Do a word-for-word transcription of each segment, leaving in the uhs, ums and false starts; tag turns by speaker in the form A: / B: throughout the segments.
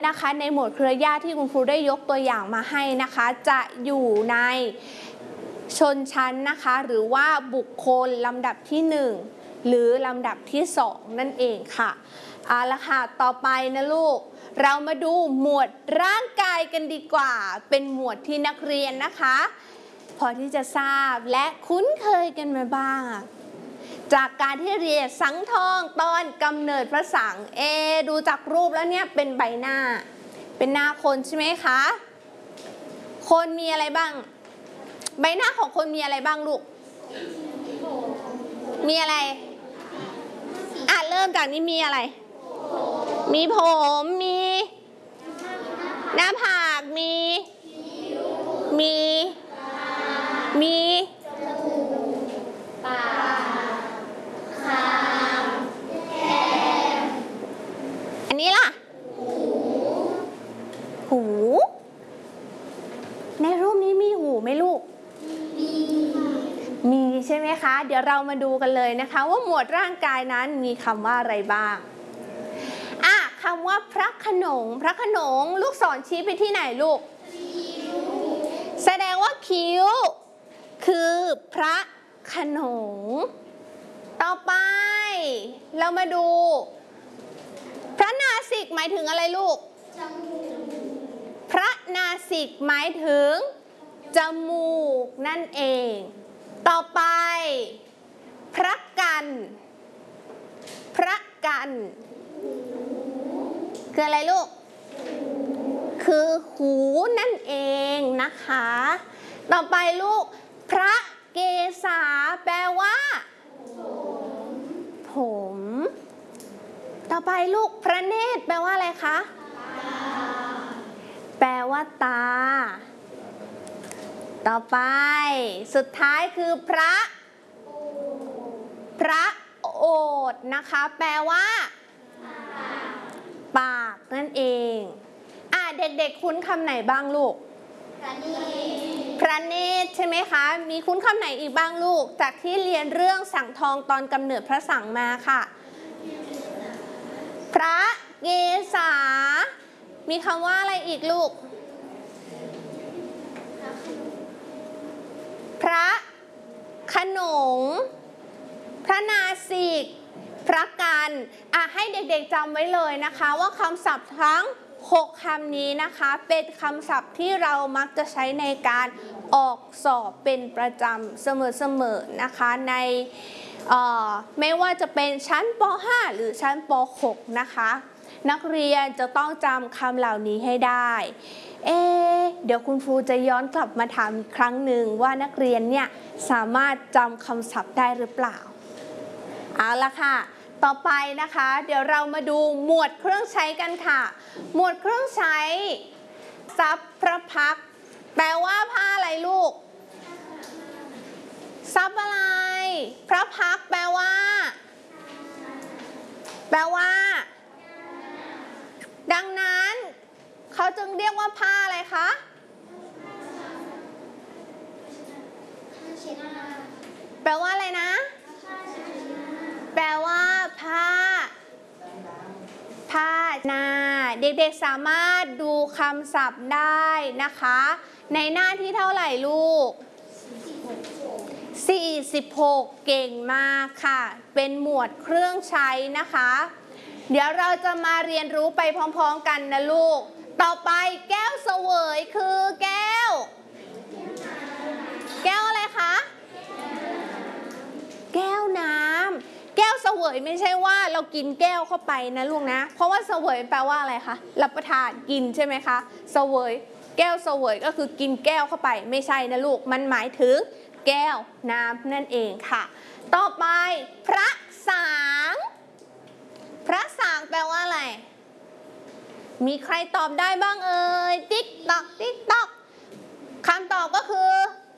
A: นะคะในหมวดเครือญาติที่คุณครูได้ยกตัวอย่างมาให้นะคะจะอยู่ในชนชั้นนะคะหรือว่าบุคคลลำดับที่หนึ่งหรือลำดับที่สองนั่นเองค่ะเอาละค่ะต่อไปนะลูกเรามาดูหมวดร่างกายกันดีกว่าเป็นหมวดที่นักเรียนนะคะพอที่จะทราบและคุ้นเคยกันมาบ้างจากการที่เรียนสังทองตอนกำเนิดพระสังเอดูจากรูปแล้วเนี่ยเป็นใบหน้าเป็นหน้าคนใช่ไหมคะคนมีอะไรบ้างใบหน้าของคนมีอะไรบ้างลูกมีอะไรอ่ะเริ่มจากนี้มีอะไรมีผมมีหน้าผากมีมีมีปากคางแก้มอันนี้ล่ะหูในรูปนี้มีหูไหมลูกมีมีใช่ไหมคะเดี๋ยวเรามาดูกันเลยนะคะว่าหมวดร่างกายนั้นมีคำว่าอะไรบ้างอ่ะคำว่าพระโขนงพระโขนงลูกศรชี้ไปที่ไหนลูกแสดงว่าคิ้วคือพระโขนงต่อไปเรามาดูพระนาสิกหมายถึงอะไรลูกพระนาสิกหมายถึงจมูกนั่นเองต่อไปพระกันพระกันคืออะไรลูกคือหูนั่นเองนะคะต่อไปลูกพระเกศาแปลว่าผมต่อไปลูกพระเนตรแปลว่าอะไรคะแปลว่าตาต่อไปสุดท้ายคือพระพระโอษฐ์นะคะแปลว่าปากนั่นเองอ่ะเด็กๆคุ้นคำไหนบ้างลูกพระเนตรพระเนตรใช่ไหมคะมีคุ้นคำไหนอีกบ้างลูกจากที่เรียนเรื่องสังทองตอนกำเนิดพระสังมาค่ะพระเกศามีคำว่าอะไรอีกลูกพระโขนงพระนาสิกพระกันอ่ะให้เด็กๆจำไว้เลยนะคะว่าคำศัพท์ทั้งหกคำนี้นะคะเป็นคำศัพท์ที่เรามักจะใช้ในการออกสอบเป็นประจำเสมอๆนะคะในไม่ว่าจะเป็นชั้นป ห้า หรือชั้นป หก นะคะนักเรียนจะต้องจำคำเหล่านี้ให้ได้เอ๊ะเดี๋ยวคุณครูจะย้อนกลับมาถามอีกครั้งหนึ่งว่านักเรียนเนี่ยสามารถจำคำศัพท์ได้หรือเปล่าเอาละค่ะต่อไปนะคะเดี๋ยวเรามาดูหมวดเครื่องใช้กันค่ะหมวดเครื่องใช้ทรัพย์พระพักตร์แปลว่าผ้าอะไรลูกทรัพย์อะไรพระพักตร์แปลว่าแปลว่าดังนั้นเขาจึงเรียกว่าผ้าอะไรคะแปลว่าอะไรนะแปลว่าผ้าผ้าหน้าเด็กๆสามารถดูคำศัพท์ได้นะคะในหน้าที่เท่าไหร่ลูกสี่สิบหกเก่งมากค่ะเป็นหมวดเครื่องใช้นะคะเดี๋ยวเราจะมาเรียนรู้ไปพร้อมๆกันนะลูกต่อไปแก้วเสวยคือแก้วแก้วอะไรคะแก้วน้ำแก้วเสวยไม่ใช่ว่าเรากินแก้วเข้าไปนะลูกนะเพราะว่าเสวยแปลว่าอะไรคะรับประทานกินใช่ไหมคะเสวยแก้วเสวยก็คือกินแก้วเข้าไปไม่ใช่นะลูกมันหมายถึงแก้วน้ำนั่นเองค่ะต่อไปพระสางพระสางแปลว่าอะไรมีใครตอบได้บ้างเอ่ยติ๊กตอกติ๊กตอกคำตอบก็คือ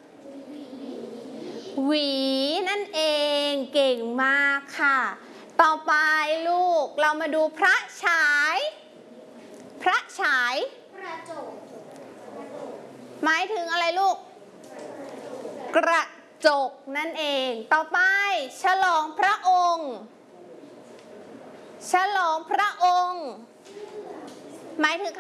A: หวีนั่นเองเก่งมากค่ะต่อไปลูกเรามาดูพระฉายพระฉายกระจกหมายถึงอะไรลูกกระจกนั่นเองต่อไปฉลองพระองค์ฉลองพระองค์หมายถึง